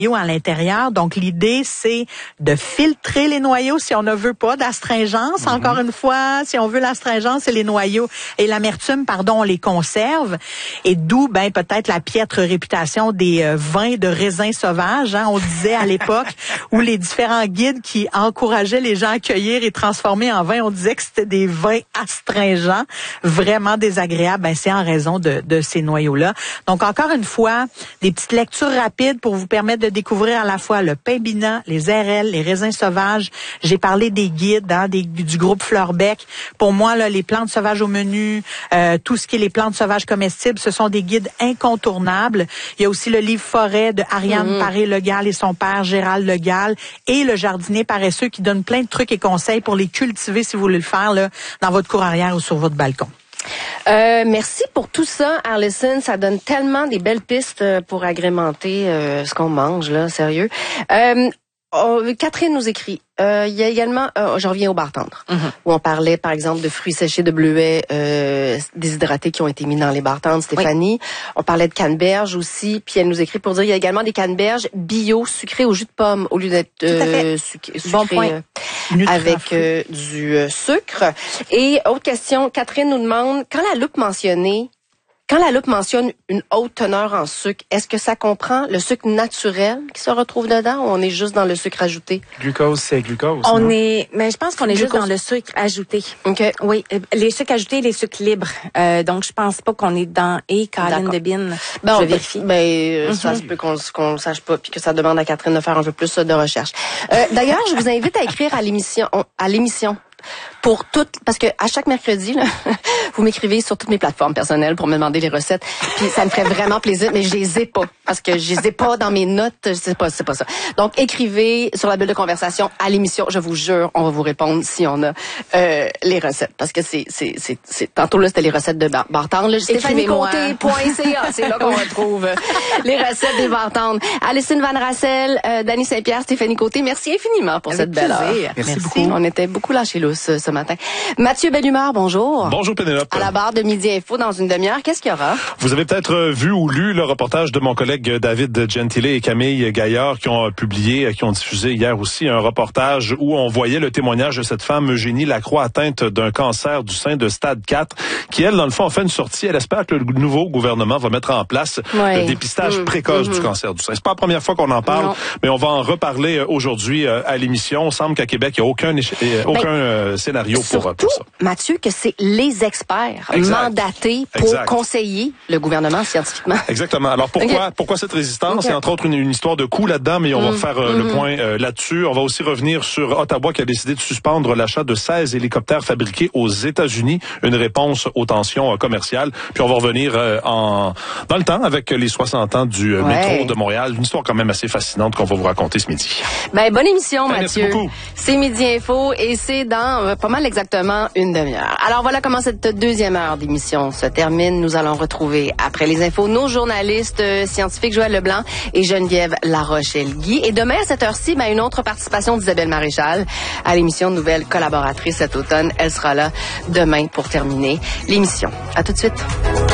à l'intérieur. Donc, l'idée, c'est de filtrer les noyaux si on ne veut pas d'astringence. Encore une fois, si on veut l'astringence et les noyaux et l'amertume, on les conserve. Et d'où, peut-être la piètre réputation des vins de raisins sauvages. On disait à l'époque où les différents guides qui encourageaient les gens à cueillir et transformer en vin, on disait que c'était des vins astringents, vraiment désagréables. C'est en raison de ces noyaux-là. Donc, encore une fois, des petites lectures rapides pour vous permettre de découvrir à la fois le Paimbina, les RL, les raisins sauvages. J'ai parlé des guides, du groupe Fleurbec. Pour moi, là, les plantes sauvages au menu, tout ce qui est les plantes sauvages comestibles, ce sont des guides incontournables. Il y a aussi le livre Forêt de Ariane Paré-Legal et son père Gérald Legal et le jardinier paresseux qui donne plein de trucs et conseils pour les cultiver si vous voulez le faire là, dans votre cour arrière ou sur votre balcon. Merci pour tout ça, Alison. Ça donne tellement des belles pistes pour agrémenter ce qu'on mange, là, sérieux. Catherine nous écrit. Il y a également, je reviens au bar tendre, où on parlait, par exemple, de fruits séchés de bleuets déshydratés qui ont été mis dans les bars tendres, Stéphanie. Oui. On parlait de canneberge aussi, puis elle nous écrit pour dire il y a également des canneberges bio sucrées au jus de pomme au lieu d'être sucrées bon point. Avec du sucre. Et autre question, Catherine nous demande, quand la loupe mentionne une haute teneur en sucre, est-ce que ça comprend le sucre naturel qui se retrouve dedans ou on est juste dans le sucre ajouté? Glucose, c'est glucose. Mais je pense qu'on est juste dans le sucre ajouté. OK. Oui, les sucres ajoutés et les sucres libres. Donc, je pense pas qu'on est dans Caroline Debine. Je vérifie. Ça se peut qu'on le sache pas puis que ça demande à Catherine de faire un peu plus de recherche. D'ailleurs, je vous invite à écrire à l'émission. Pour parce que à chaque mercredi, là, vous m'écrivez sur toutes mes plateformes personnelles pour me demander les recettes. Puis ça me ferait vraiment plaisir, mais je les ai pas. Parce que je les ai pas dans mes notes. C'est pas ça. Donc, écrivez sur la bulle de conversation à l'émission. Je vous jure, on va vous répondre si on a les recettes. Parce que c'est tantôt là, c'était les recettes de bar tendre. StéphanieCôté.ca, c'est là qu'on retrouve les recettes des bar tendres. Alison Van Rassel, Dany Saint-Pierre, Stéphanie Côté, merci infiniment pour cette belle heure. Merci beaucoup. On était beaucoup lâchés là ce matin. Mathieu Bellumeur, bonjour. Bonjour Pénélope. À la barre de Midi Info dans une demi-heure, qu'est-ce qu'il y aura? Vous avez peut-être vu ou lu le reportage de mon collègue David Gentile et Camille Gaillard qui ont diffusé hier aussi un reportage où on voyait le témoignage de cette femme Eugénie Lacroix atteinte d'un cancer du sein de stade 4 qui, elle, dans le fond, a fait une sortie. Elle espère que le nouveau gouvernement va mettre en place le dépistage précoce du cancer du sein. C'est pas la première fois qu'on en parle, mais on va en reparler aujourd'hui à l'émission. Il semble qu'à Québec, il n'y a aucun scénario pour ça. Mathieu, que c'est les experts mandatés pour conseiller le gouvernement scientifiquement. Exactement. Alors pourquoi cette résistance? C'est entre autres une histoire de coût là-dedans, mais on va faire le point là-dessus. On va aussi revenir sur Ottawa qui a décidé de suspendre l'achat de 16 hélicoptères fabriqués aux États-Unis, une réponse aux tensions commerciales. Puis on va revenir dans le temps avec les 60 ans du métro de Montréal. Une histoire quand même assez fascinante qu'on va vous raconter ce midi. Bonne émission, Mathieu. Merci beaucoup. C'est Midi Info et c'est dans pas mal exactement une demi-heure. Alors voilà comment cette deuxième heure d'émission se termine. Nous allons retrouver après les infos nos journalistes scientifiques Joël Leblanc et Geneviève Larochelle-Guy. Et demain à cette heure-ci, une autre participation d'Isabelle Maréchal à l'émission Nouvelle collaboratrice cet automne. Elle sera là demain pour terminer l'émission. À tout de suite.